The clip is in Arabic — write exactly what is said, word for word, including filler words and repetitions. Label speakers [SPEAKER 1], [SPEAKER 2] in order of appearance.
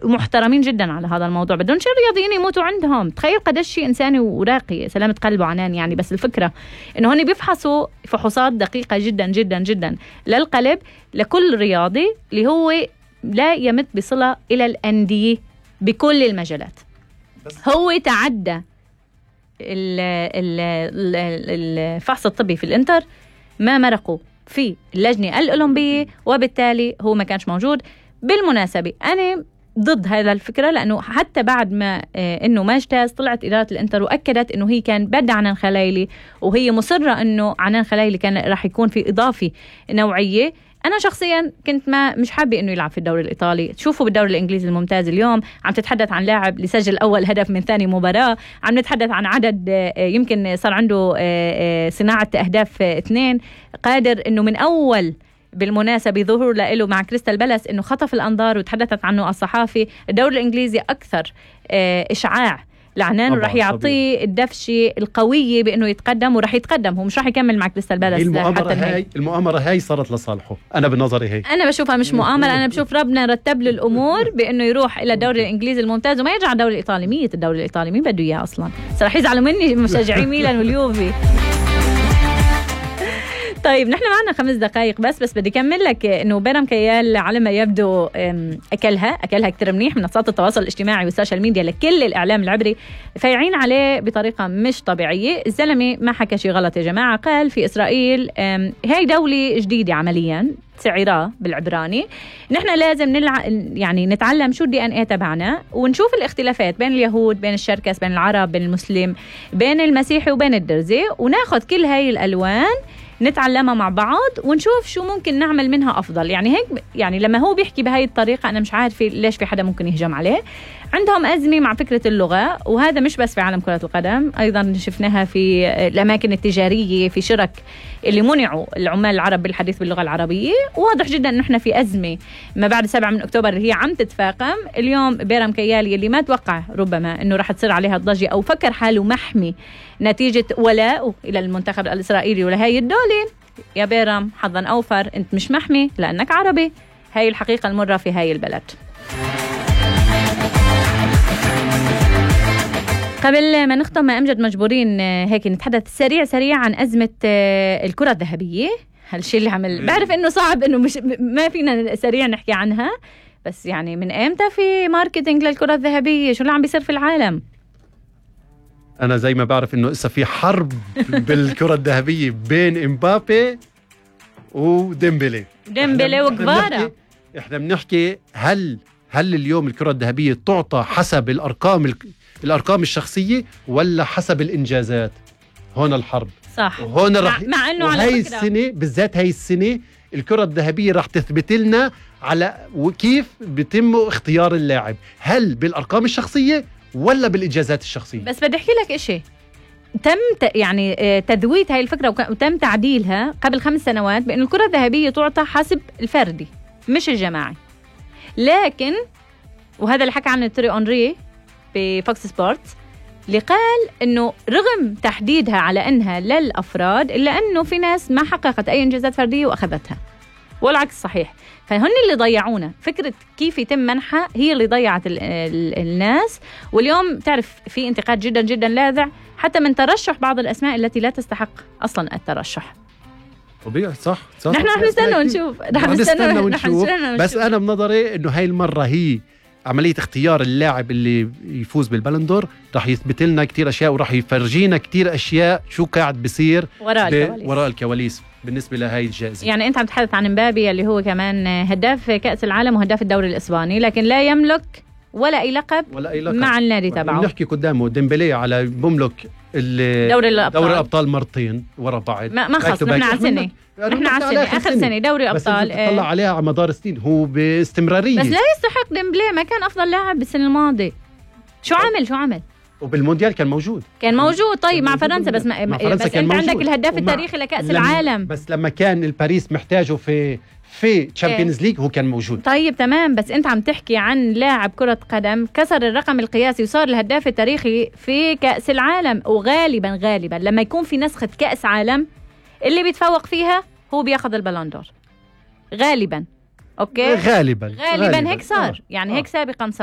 [SPEAKER 1] ومحترمين جدا على هذا الموضوع، بدون شيء الرياضيين يموتوا عندهم. تخيل قديش شيء إنساني وراقي، سلامة قلب وعنان يعني. بس الفكرة إنه هن بيفحصوا فحوصات دقيقة جدا جدا جدا للقلب لكل رياضي اللي هو لا يمت بصلة إلى الأندية بكل المجالات. هو تعدى الفحص الطبي في الانتر، ما مرقوا في اللجنة الأولمبية، وبالتالي هو ما كانش موجود. بالمناسبة أنا ضد هذا الفكرة، لأنه حتى بعد ما إنه ما اجتاز طلعت إدارة الانتر وأكدت إنه هي كان بدها عنان خلايلي، وهي مصرة إنه عنان خلايلي كان راح يكون في إضافة نوعية. أنا شخصياً كنت ما مش حابة إنه يلعب في الدوري الإيطالي. تشوفوا بالدوري الإنجليزي الممتاز اليوم عم تتحدث عن لاعب لسجل أول هدف من ثاني مباراة، عم نتحدث عن عدد يمكن صار عنده صناعة أهداف اثنين، قادر إنه من أول بالمناسبة ظهور له مع كريستال بالاس إنه خطف الأنظار وتحدثت عنه الصحافي. الدوري الإنجليزي أكثر إشعاع لعنان، وراح يعطيه الدفشة القوية بأنه يتقدم، وراح يتقدم. هو مش راح يكمل مع كريستال بالاس.
[SPEAKER 2] المؤامرة هاي المؤامرة هاي صارت لصالحه. أنا بنظري هي
[SPEAKER 1] أنا بشوفها مش مؤامرة، أنا بشوف ربنا رتب له الأمور بأنه يروح إلى الدوري الإنجليزي الممتاز وما يرجع الدوري الإيطالي. مية الدوري الإيطالي مين بده إياه أصلا؟ راح يزعلوا مني مشجعي ميلان واليوفي. طيب نحن معنا خمس دقائق بس بس بدي كمل لك إنه بيرام كيال على ما يبدو أكلها أكلها كتير منيح. منصات التواصل الاجتماعي والسوشيال ميديا لكل الإعلام العبري فايعين عليه بطريقة مش طبيعية. الزلمة ما حكى شيء غلط يا جماعة. قال في إسرائيل هاي دولة جديدة عمليا سعيرة بالعبراني، نحن لازم نلع... يعني نتعلم شو الدي ان ايه تبعنا ونشوف الاختلافات بين اليهود، بين الشركس، بين العرب، بين المسلم، بين المسيحي وبين الدرزي، وناخد كل هاي الألوان نتعلمها مع بعض ونشوف شو ممكن نعمل منها أفضل. يعني هيك يعني لما هو بيحكي بهاي الطريقة أنا مش عارف ليش في حدا ممكن يهجم عليه. عندهم أزمة مع فكرة اللغة، وهذا مش بس في عالم كرة القدم، أيضا شفناها في الأماكن التجارية، في شرك اللي منعوا العمال العرب بالحديث باللغة العربية. واضح جدا أنه إحنا في أزمة ما بعد سبعة من أكتوبر اللي هي عم تتفاقم. اليوم بيرام كيالي اللي ما توقع ربما أنه راح تصير عليها الضجة أو فكر حاله محمي نتيجة ولاء إلى المنتخب الإسرائيلي ولا هاي الدولة، يا بيرام حظا أوفر، أنت مش محمي لأنك عربي. هاي الحقيقة المرة في هاي البلد. قبل ما نختم مع أمجد مجبورين هيك نتحدث سريع سريع عن أزمة الكرة الذهبية. هالشيء اللي عمل بعرف إنه صعب إنه مش ما فينا سريع نحكي عنها، بس يعني من إمتى في ماركتينج للكرة الذهبية؟ شو اللي عم بيصير في العالم؟
[SPEAKER 2] أنا زي ما بعرف إنه إسا في حرب بالكرة الذهبية بين إمبابي وديمبلي
[SPEAKER 1] ديمبلي وكفارا.
[SPEAKER 2] إحنا بنحكي هل هل اليوم الكرة الذهبية تعطى حسب الأرقام الأرقام الشخصية ولا حسب الإنجازات؟ هون الحرب
[SPEAKER 1] صح.
[SPEAKER 2] وهون رح
[SPEAKER 1] مع إنه على
[SPEAKER 2] هاي السنة بالذات هاي السنة الكرة الذهبية رح تثبت لنا على وكيف بيتم اختيار اللاعب، هل بالأرقام الشخصية ولا بالإنجازات الشخصية.
[SPEAKER 1] بس بدي أحكي لك إشي، تم يعني تذويت هاي الفكرة وتم تعديلها قبل خمس سنوات بأن الكرة الذهبية تعطى حسب الفردي مش الجماعي. لكن وهذا اللي حكى عنه تيري أونري بفوكس سبورتس، اللي قال إنه رغم تحديدها على أنها للأفراد إلا أنه في ناس ما حققت أي إنجازات فردية وأخذتها، والعكس صحيح. فهن اللي ضيعونا، فكرة كيف يتم منحها هي اللي ضيعت ال ال الناس. واليوم تعرف في انتقاد جدا جدا لاذع حتى من ترشح بعض الأسماء التي لا تستحق أصلا الترشح.
[SPEAKER 2] طبيعي صح صح.
[SPEAKER 1] نحن رح نستنى ونشوف رح
[SPEAKER 2] نستنى ونشوف. بس أنا بنظري إنه هاي المرة هي عملية اختيار اللاعب اللي يفوز بالبالندور رح يثبت لنا كتير أشياء ورح يفرجينا كتير أشياء شو قاعد بيصير
[SPEAKER 1] وراء الكواليس.
[SPEAKER 2] وراء الكواليس بالنسبة لهاي الجائزة.
[SPEAKER 1] يعني أنت عم تتحدث عن مبابي اللي هو كمان هداف كأس العالم وهداف الدوري الإسباني، لكن لا يملك ولا أي لقب, ولا أي لقب. مع النادي تبعه.
[SPEAKER 2] بنحكي قدامه ديمبلي على بملك دوري الأبطال دوري الأبطال مرتين ورا بعض.
[SPEAKER 1] ما, ما خلص نحن على سنة نحن على سنة آخر سنة, سنة دوري أبطال
[SPEAKER 2] طلع عليها على مدار سنين هو باستمرارية.
[SPEAKER 1] بس لا يستحق ديمبلي، ما كان أفضل لاعب بالسنة الماضية. شو عمل شو عمل
[SPEAKER 2] وبالمونديال كان موجود
[SPEAKER 1] كان موجود طيب مع فرنسا بس ما مع فرنسا بس انت موجود. عندك الهداف التاريخي لكأس العالم.
[SPEAKER 2] بس لما كان الباريس محتاجه في في تشامبيونز ليج هو كان موجود.
[SPEAKER 1] طيب تمام، بس انت عم تحكي عن لاعب كرة قدم كسر الرقم القياسي وصار الهداف التاريخي في كأس العالم. وغالبا غالبا لما يكون في نسخة كأس عالم اللي بيتفوق فيها هو بياخذ البالون دور غالبا. اوكي
[SPEAKER 2] غالبا
[SPEAKER 1] غالبا, غالباً هيك صار آه. يعني آه. هيك سابقا صار.